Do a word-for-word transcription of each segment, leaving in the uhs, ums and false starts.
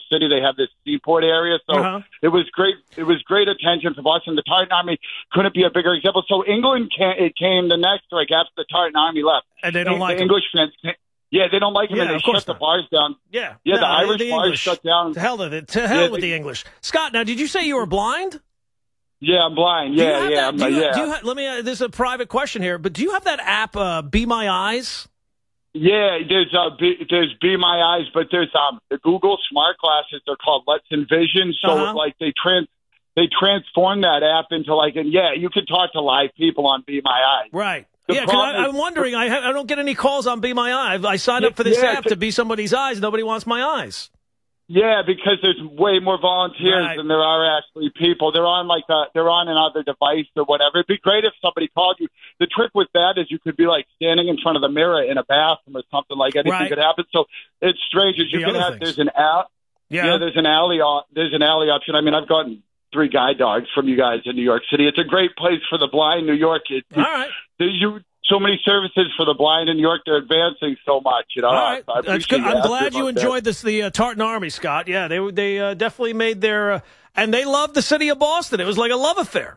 City. They have this seaport area, so uh-huh. it was great. It was great attention for Boston. The Tartan Army couldn't be a bigger example. So England came, it came the next, like after the Tartan Army left, and they don't the, like the him. English fans. Yeah, they don't like him, Yeah, and they of course shut the not. bars down. Yeah, yeah, no, the Irish the bars English. shut down. To hell with it. To hell yeah, with they, the English. Scott, now did you say you were blind? Yeah, I'm blind. Do you Yeah, have yeah, that- I'm, do you, yeah. do you ha- let me. Uh, this is a private question here, but do you have that app, uh, Be My Eyes? Yeah, there's uh, Be, there's Be My Eyes, but there's um the Google Smart Glasses. They're called Let's Envision. So Uh-huh. like they trans they transform that app into like, and yeah, you can talk to live people on Be My Eyes. Right. The yeah, 'cause problem I, is- I'm wondering. I, ha- I don't get any calls on Be My Eyes. I signed up for this Yeah, app to be somebody's eyes. Nobody wants my eyes. Yeah, because there's way more volunteers Right. than there are actually people. They're on like a, they're on another device or whatever. It'd be great if somebody called you. The trick with that is you could be like standing in front of the mirror in a bathroom or something, like anything Right. could happen. So it's strange. Is you The can other have things. there's an out. Yeah. Yeah, there's an alley. op- There's an alley option. I mean, I've gotten three guide dogs from you guys in New York City. It's a great place for the blind. New York. It, All right. there's you so many services for the blind in New York. They're advancing so much. You know. All right. I, I That's good. appreciate I'm asking glad you about that. enjoyed this. The uh, Tartan Army, Scott. Yeah, they they uh, definitely made their uh, and they loved the city of Boston. It was like a love affair.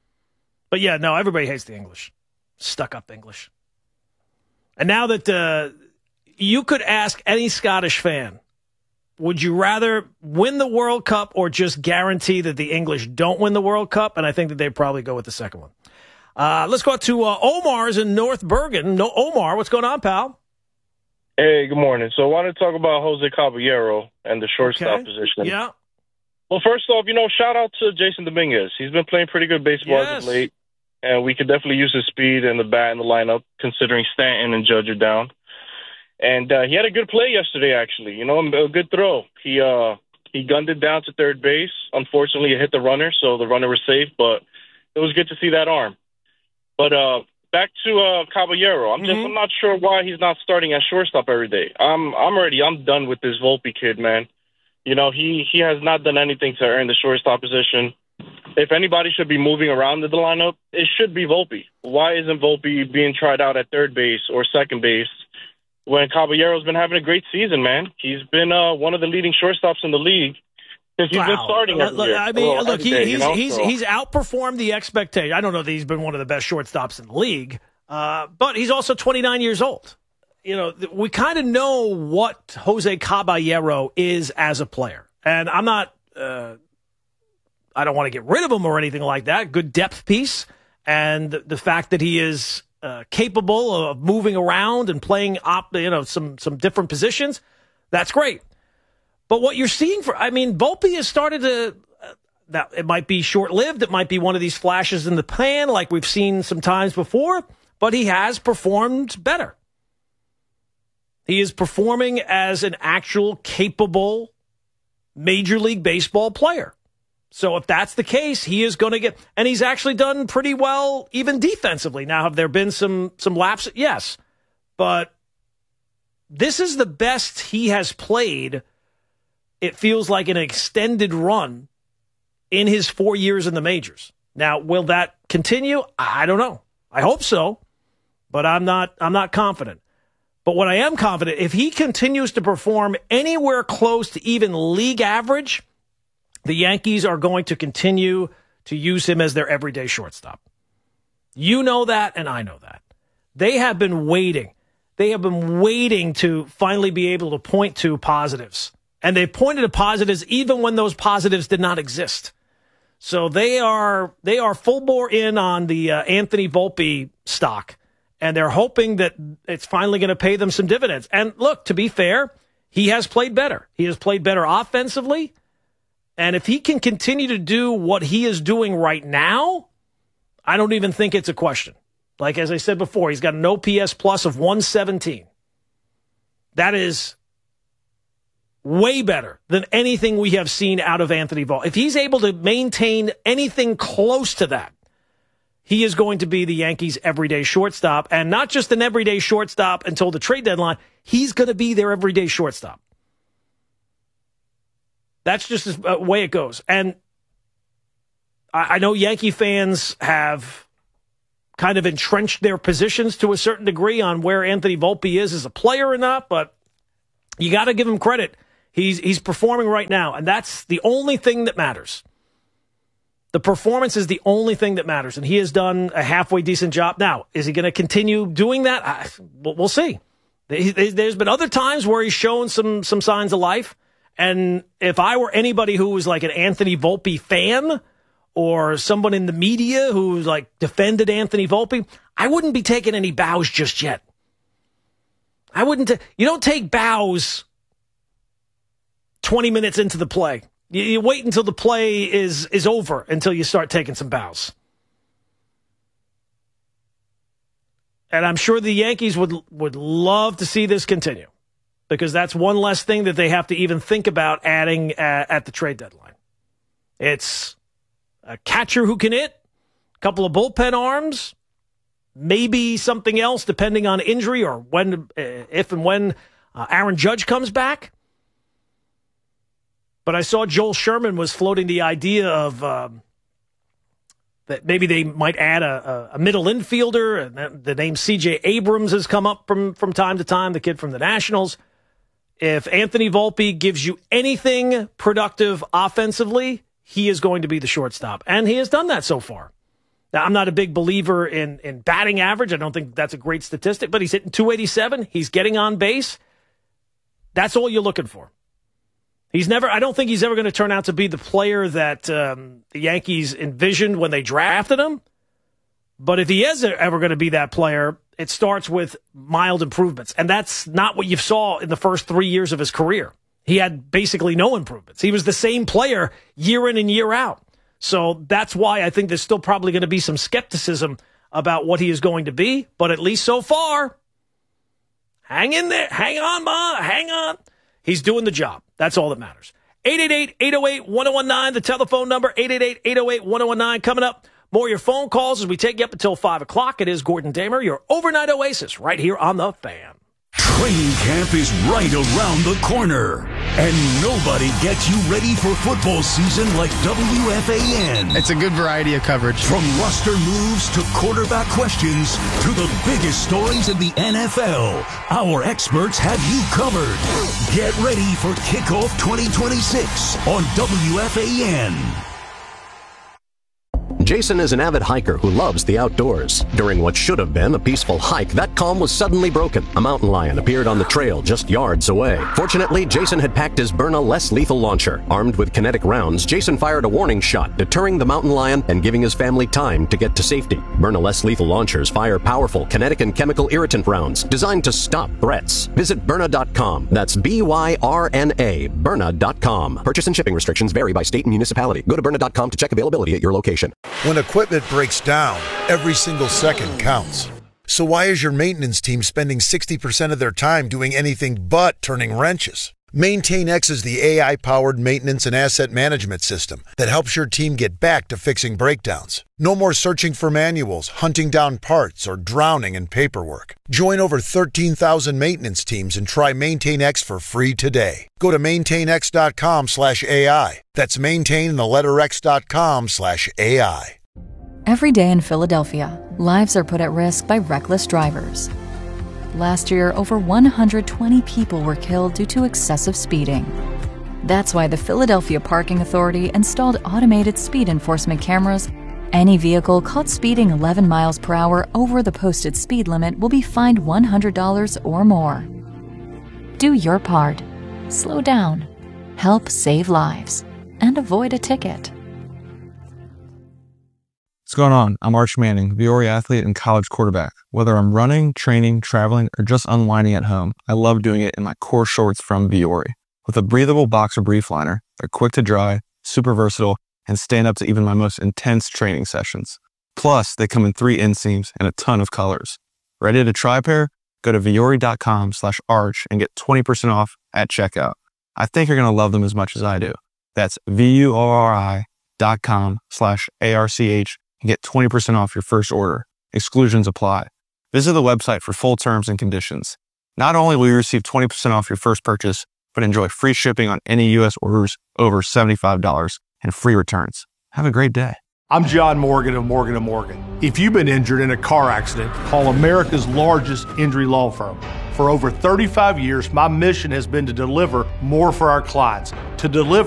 But yeah, no, everybody hates the English, stuck up English. And now that uh, you could ask any Scottish fan, would you rather win the World Cup or just guarantee that the English don't win the World Cup? And I think that they'd probably go with the second one. Uh, let's go out to uh, Omar's in North Bergen. No, Omar, what's going on, pal? Hey, good morning. So I wanted to talk about Jose Caballero and the shortstop Okay. position. Yeah. Well, first off, you know, shout out to Jason Dominguez. He's been playing pretty good baseball Yes. as of late, and we could definitely use his speed and the bat in the lineup, considering Stanton and Judge are down. And uh, he had a good play yesterday, actually. You know, a good throw. He uh, he gunned it down to third base. Unfortunately, it hit the runner, so the runner was safe, but it was good to see that arm. But uh, back to uh, Caballero. I'm just Mhm. I'm not sure why he's not starting at shortstop every day. I'm I'm already I'm done with this Volpe kid, man. You know, he, he has not done anything to earn the shortstop position. If anybody should be moving around in the lineup, it should be Volpe. Why isn't Volpe being tried out at third base or second base when Caballero's been having a great season, man? He's been uh, one of the leading shortstops in the league. He's been Wow. starting every Look, year. I mean, Well, look, every he, day, he's you know? he's So- he's outperformed the expectation. I don't know that he's been one of the best shortstops in the league, uh, but he's also twenty-nine years old. You know, th- we kind of know what Jose Caballero is as a player, and I'm not. Uh, I don't want to get rid of him or anything like that. Good depth piece, and the, the fact that he is uh, capable of moving around and playing op, you know, some some different positions, that's great. But what you're seeing for, I mean, Volpe has started to, uh, that it might be short-lived. It might be one of these flashes in the pan like we've seen some times before, but he has performed better. He is performing as an actual capable Major League Baseball player. So if that's the case, he is going to get, and he's actually done pretty well even defensively. Now, have there been some, some lapses? Yes. But this is the best he has played, it feels like, an extended run in his four years in the majors. Now, will that continue? I don't know. I hope so, but I'm not I'm not confident. But what I am confident, if he continues to perform anywhere close to even league average, the Yankees are going to continue to use him as their everyday shortstop. You know that, and I know that. They have been waiting. They have been waiting to finally be able to point to positives. And they've pointed to positives even when those positives did not exist. So they are they are full bore in on the uh, Anthony Volpe stock, and they're hoping that it's finally going to pay them some dividends. And look, to be fair, he has played better. He has played better offensively, and if he can continue to do what he is doing right now, I don't even think it's a question. Like, as I said before, he's got an O P S plus of one seventeen. That is way better than anything we have seen out of Anthony Volpe. If he's able to maintain anything close to that, he is going to be the Yankees' everyday shortstop, and not just an everyday shortstop until the trade deadline. He's going to be their everyday shortstop. That's just the way it goes. And I, I know Yankee fans have kind of entrenched their positions to a certain degree on where Anthony Volpe is as a player or not, but you got to give him credit. He's he's performing right now, and that's the only thing that matters. The performance is the only thing that matters, and he has done a halfway decent job. Now, is he going to continue doing that? I, we'll see. There's been other times where he's shown some some signs of life, and if I were anybody who was like an Anthony Volpe fan or someone in the media who like defended Anthony Volpe, I wouldn't be taking any bows just yet. I wouldn't. T- you don't take bows twenty minutes into the play. You, you wait until the play is is over until you start taking some bows. And I'm sure the Yankees would would love to see this continue, because that's one less thing that they have to even think about adding at, at the trade deadline. It's a catcher who can hit, a couple of bullpen arms, maybe something else depending on injury or when, if and when uh, Aaron Judge comes back. But I saw Joel Sherman was floating the idea of um, that maybe they might add a, a middle infielder, and that the name C J Abrams has come up from, from time to time, the kid from the Nationals. If Anthony Volpe gives you anything productive offensively, he is going to be the shortstop, and he has done that so far. Now, I'm not a big believer in, in batting average. I don't think that's a great statistic, but he's hitting two eighty-seven. He's getting on base. That's all you're looking for. He's never, I don't think he's ever going to turn out to be the player that um, the Yankees envisioned when they drafted him. But if he is ever going to be that player, it starts with mild improvements. And that's not what you saw in the first three years of his career. He had basically no improvements. He was the same player year in and year out. So that's why I think there's still probably going to be some skepticism about what he is going to be. But at least so far, hang in there. Hang on, Ma. Hang on. He's doing the job. That's all that matters. eight eight eight, eight oh eight, one oh one nine, the telephone number, eight eight eight, eight oh eight, one oh one nine. Coming up, more of your phone calls as we take you up until five o'clock. It is Gordon Damer, your overnight oasis, right here on The Fan. Training camp is right around the corner, and nobody gets you ready for football season like W F A N. It's a good variety of coverage. From roster moves to quarterback questions to the biggest stories in the N F L, our experts have you covered. Get ready for Kickoff twenty twenty-six on W F A N. Jason is an avid hiker who loves the outdoors. During what should have been a peaceful hike, that calm was suddenly broken. A mountain lion appeared on the trail just yards away. Fortunately, Jason had packed his Byrna less lethal launcher. Armed with kinetic rounds, Jason fired a warning shot, deterring the mountain lion and giving his family time to get to safety. Byrna less lethal launchers fire powerful kinetic and chemical irritant rounds designed to stop threats. Visit Byrna dot com. That's B Y R N A, Byrna dot com. Purchase and shipping restrictions vary by state and municipality. Go to Byrna dot com to check availability at your location. When equipment breaks down, every single second counts. So why is your maintenance team spending sixty percent of their time doing anything but turning wrenches? MaintainX is the A I-powered maintenance and asset management system that helps your team get back to fixing breakdowns. No more searching for manuals, hunting down parts, or drowning in paperwork. Join over thirteen thousand maintenance teams and try MaintainX for free today. Go to maintainx.com slash AI. That's maintain the letter X dot com slash AI. Every day in Philadelphia, lives are put at risk by reckless drivers. Last year, over one hundred twenty people were killed due to excessive speeding. That's why the Philadelphia Parking Authority installed automated speed enforcement cameras. Any vehicle caught speeding eleven miles per hour over the posted speed limit will be fined one hundred dollars or more. Do your part. Slow down. Help save lives. And avoid a ticket. What's going on? I'm Arch Manning, Viore athlete and college quarterback. Whether I'm running, training, traveling, or just unwinding at home, I love doing it in my core shorts from Viore. With a breathable boxer brief liner, they're quick to dry, super versatile, and stand up to even my most intense training sessions. Plus, they come in three inseams and a ton of colors. Ready to try a pair? Go to Viore.com slash arch and get twenty percent off at checkout. I think you're going to love them as much as I do. That's V-U-O-R-I dot com slash A-R-C-H and get twenty percent off your first order. Exclusions apply. Visit the website for full terms and conditions. Not only will you receive twenty percent off your first purchase, but enjoy free shipping on any U S orders over seventy-five dollars and free returns. Have a great day. I'm John Morgan of Morgan and Morgan. If you've been injured in a car accident, call America's largest injury law firm. For over thirty-five years, my mission has been to deliver more for our clients, to deliver